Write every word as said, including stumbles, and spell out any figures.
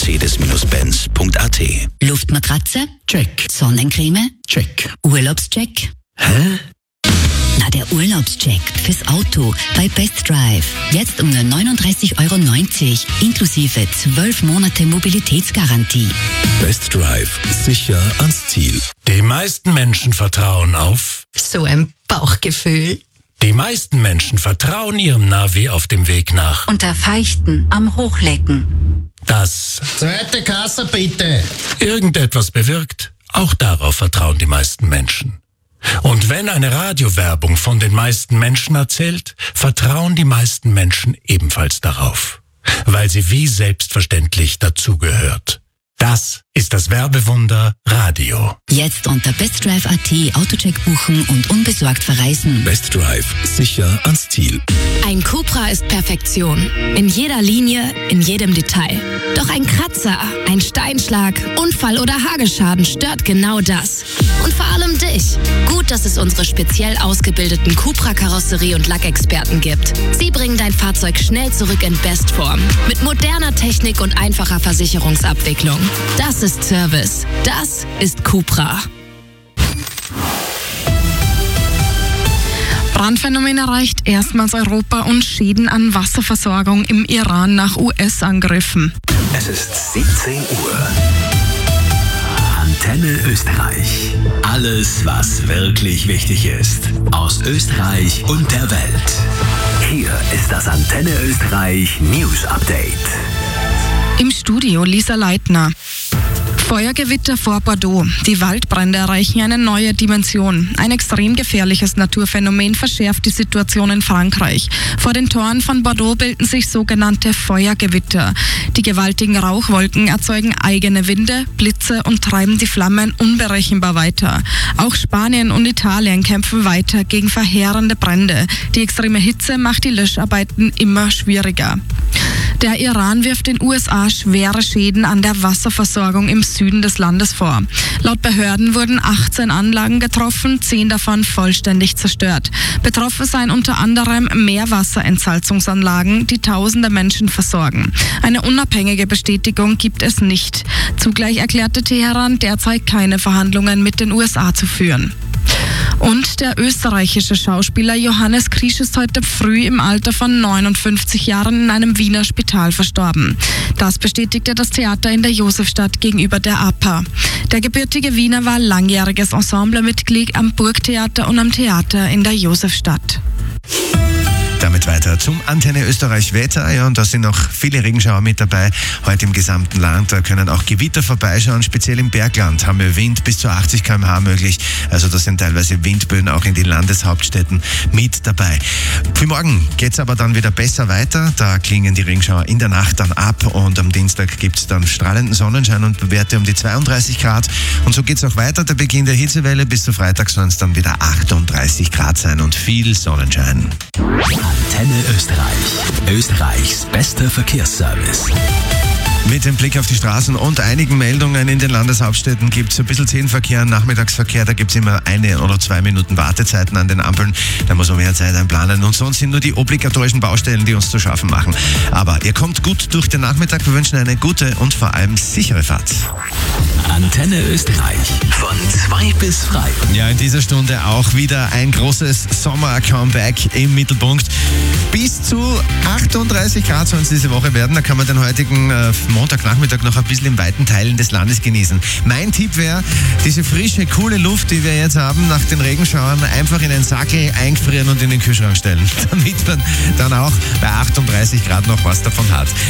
mercedes Benz punkt a t. Luftmatratze? Check. Sonnencreme? Check. Urlaubscheck? Hä? Na, der Urlaubscheck fürs Auto bei Best Drive. Jetzt um nur neununddreißig Euro neunzig, inklusive zwölf Monate Mobilitätsgarantie. Best Drive. Sicher ans Ziel. Die meisten Menschen vertrauen auf... So ein Bauchgefühl. Die meisten Menschen vertrauen ihrem Navi auf dem Weg nach. Unter Feichten am Hochlecken. Das Zweite Kasse bitte. irgendetwas bewirkt, auch darauf vertrauen die meisten Menschen. Und wenn eine Radiowerbung von den meisten Menschen erzählt, vertrauen die meisten Menschen ebenfalls darauf, weil sie wie selbstverständlich dazugehört. Das ist das Werbewunder Radio. Jetzt unter bestdrive punkt at Autocheck buchen und unbesorgt verreisen. Best Drive. Sicher ans Ziel. Ein Cupra ist Perfektion. In jeder Linie, in jedem Detail. Doch ein Kratzer, ein Steinschlag, Unfall oder Hagelschaden stört genau das. Und vor allem dich. Gut, dass es unsere speziell ausgebildeten Cupra-Karosserie- und Lackexperten gibt. Sie bringen dein Fahrzeug schnell zurück in Bestform. Mit moderner Technik und einfacher Versicherungsabwicklung. Das ist Service. Das ist Cupra. Brandphänomen erreicht erstmals Europa und Schäden an Wasserversorgung im Iran nach U S-Angriffen. Es ist siebzehn Uhr. Antenne Österreich. Alles, was wirklich wichtig ist. Aus Österreich und der Welt. Hier ist das Antenne Österreich News Update. Im Studio Lisa Leitner. Feuergewitter vor Bordeaux. Die Waldbrände erreichen eine neue Dimension. Ein extrem gefährliches Naturphänomen verschärft die Situation in Frankreich. Vor den Toren von Bordeaux bilden sich sogenannte Feuergewitter. Die gewaltigen Rauchwolken erzeugen eigene Winde, Blitze und treiben die Flammen unberechenbar weiter. Auch Spanien und Italien kämpfen weiter gegen verheerende Brände. Die extreme Hitze macht die Löscharbeiten immer schwieriger. Der Iran wirft den U S A schwere Schäden an der Wasserversorgung im Süden des Landes vor. Laut Behörden wurden achtzehn Anlagen getroffen, zehn davon vollständig zerstört. Betroffen seien unter anderem Meerwasserentsalzungsanlagen, die tausende Menschen versorgen. Eine unabhängige Bestätigung gibt es nicht. Zugleich erklärte Teheran derzeit keine Verhandlungen mit den U S A zu führen. Und der österreichische Schauspieler Johannes Krisch ist heute früh im Alter von neunundfünfzig Jahren in einem Wiener Spital verstorben. Das bestätigte das Theater in der Josefstadt gegenüber der A P A. Der gebürtige Wiener war langjähriges Ensemblemitglied am Burgtheater und am Theater in der Josefstadt. Damit weiter zum Antenne Österreich Wetter. Ja, und da sind noch viele Regenschauer mit dabei. Heute im gesamten Land. Da können auch Gewitter vorbeischauen. Speziell im Bergland haben wir Wind bis zu achtzig Kilometer pro Stunde möglich. Also da sind teilweise Windböen auch in den Landeshauptstädten mit dabei. Für morgen geht's aber dann wieder besser weiter. Da klingen die Regenschauer in der Nacht dann ab. Und am Dienstag gibt's dann strahlenden Sonnenschein und Werte um die zweiunddreißig Grad. Und so geht's auch weiter. Der Beginn der Hitzewelle bis zu Freitag sollen es dann wieder achtunddreißig Grad sein und viel Sonnenschein. Antenne Österreich. Österreichs bester Verkehrsservice. Mit dem Blick auf die Straßen und einigen Meldungen in den Landeshauptstädten gibt es ein bisschen Zehnverkehr, Nachmittagsverkehr, da gibt es immer eine oder zwei Minuten Wartezeiten an den Ampeln, da muss man mehr Zeit einplanen und sonst sind nur die obligatorischen Baustellen, die uns zu schaffen machen. Aber ihr kommt gut durch den Nachmittag, wir wünschen eine gute und vor allem sichere Fahrt. Antenne Österreich von zwei bis frei. Ja, in dieser Stunde auch wieder ein großes Sommer-Comeback im Mittelpunkt. Bis zu achtunddreißig Grad sollen es diese Woche werden, da kann man den heutigen äh, Montagnachmittag noch ein bisschen in weiten Teilen des Landes genießen. Mein Tipp wäre, diese frische, coole Luft, die wir jetzt haben, nach den Regenschauern einfach in einen Sackel einfrieren und in den Kühlschrank stellen, damit man dann auch bei achtunddreißig Grad noch was davon hat.